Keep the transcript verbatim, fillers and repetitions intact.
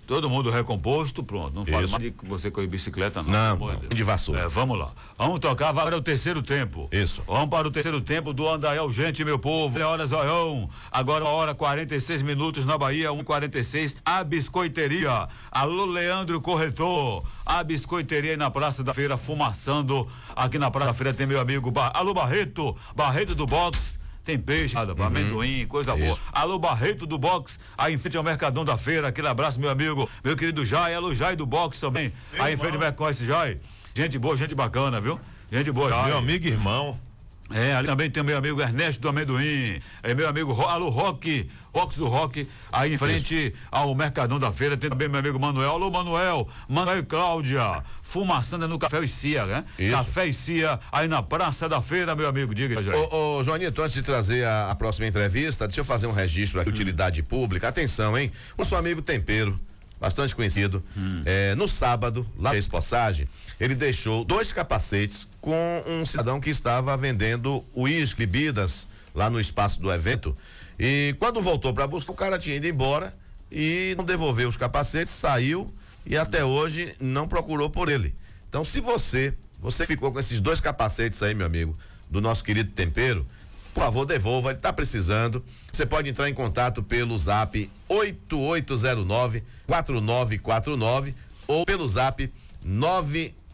Todo mundo recomposto, pronto. Não fala Isso. mais de você com a bicicleta, não. Não, pelo amor não, Deus. de vassoura. É, vamos lá. Vamos tocar para o terceiro tempo. Isso. Vamos para o terceiro tempo do Andaial. Gente, meu povo, olha hora, zoião. Agora, uma hora quarenta e seis minutos na Bahia, um e quarenta e seis. A Biscoiteria. Alô, Leandro Corretor. A Biscoiteria aí na Praça da Feira, fumaçando. Aqui na Praça da Feira tem meu amigo. Bar... Alô, Barreto. Barreto do Box. Tem peixe, uhum. amendoim, coisa boa. Alô, Barreto do Box, aí em frente ao Mercadão da Feira, aquele abraço, meu amigo, meu querido Jai. Alô, Jai do Box também, meu aí irmão. Em frente ao Conhece Jai. Gente boa, gente bacana, viu? Gente boa, Jai. Meu amigo e irmão. É, ali também tem meu amigo Ernesto do Amendoim, é meu amigo, alô, Rock, Rox do Rock, aí em frente Isso. ao Mercadão da Feira, tem também meu amigo Manuel, alô, Manuel, Manuel e Cláudia, fumaçando no Café e Cia, né? Isso. Café e Cia, aí na Praça da Feira, meu amigo, diga aí. Ô, ô, Joanito, antes de trazer a, a próxima entrevista, deixa eu fazer um registro aqui, hum. utilidade pública, atenção, hein? O seu amigo Tempero, bastante conhecido, hum. é, no sábado, lá na Espossagem, ele deixou dois capacetes com um cidadão que estava vendendo uísque, bebidas lá no espaço do evento, e quando voltou para buscar, o cara tinha ido embora e não devolveu os capacetes, saiu e até hoje não procurou por ele. Então, se você, você ficou com esses dois capacetes aí, meu amigo, do nosso querido Tempero, por favor, devolva, ele está precisando. Você pode entrar em contato pelo zap oito oito zero nove, quatro nove quatro nove ou pelo zap nove